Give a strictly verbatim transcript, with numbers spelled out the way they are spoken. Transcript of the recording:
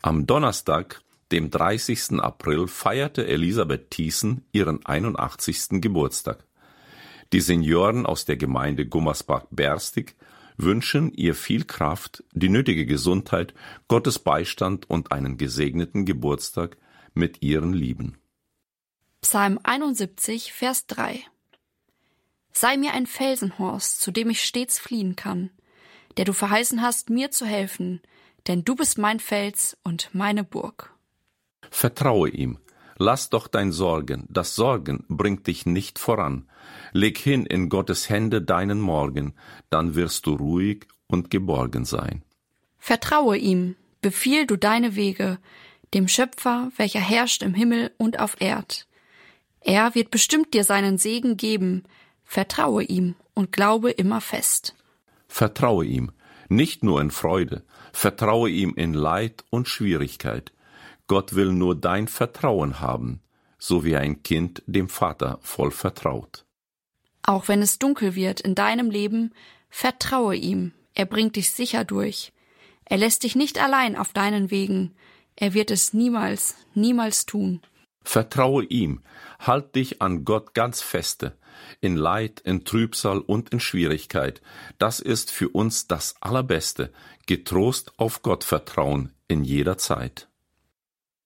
Am Donnerstag, dem dreißigsten April, feierte Elisabeth Thiessen ihren einundachtzigsten Geburtstag. Die Senioren aus der Gemeinde Gummersbach-Berstig wünschen ihr viel Kraft, die nötige Gesundheit, Gottes Beistand und einen gesegneten Geburtstag mit ihren Lieben. Psalm einundsiebzig, Vers drei. Sei mir ein Felsenhorst, zu dem ich stets fliehen kann, der du verheißen hast, mir zu helfen, denn du bist mein Fels und meine Burg. Vertraue ihm. Lass doch dein Sorgen, das Sorgen bringt dich nicht voran. Leg hin in Gottes Hände deinen Morgen, dann wirst du ruhig und geborgen sein. Vertraue ihm, befiehl du deine Wege, dem Schöpfer, welcher herrscht im Himmel und auf Erd. Er wird bestimmt dir seinen Segen geben. Vertraue ihm und glaube immer fest. Vertraue ihm, nicht nur in Freude, vertraue ihm in Leid und Schwierigkeit. Gott will nur dein Vertrauen haben, so wie ein Kind dem Vater voll vertraut. Auch wenn es dunkel wird in deinem Leben, vertraue ihm, er bringt dich sicher durch. Er lässt dich nicht allein auf deinen Wegen, er wird es niemals, niemals tun. Vertraue ihm, halt dich an Gott ganz feste, in Leid, in Trübsal und in Schwierigkeit. Das ist für uns das Allerbeste, getrost auf Gott vertrauen in jeder Zeit.